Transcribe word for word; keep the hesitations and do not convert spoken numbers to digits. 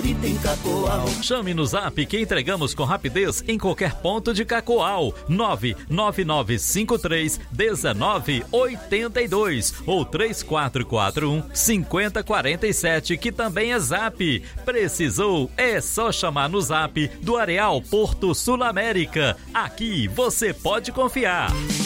favorita em Cacoal. Chame no Zap que entregamos com rapidez em qualquer ponto de Cacoal. nove nove nove cinco três um nove oito dois ou três quatro quatro um cinco zero quatro sete, que também é Zap. Precisou? É só chamar no Zap do Areal Porto Sul América. Aqui você pode confiar.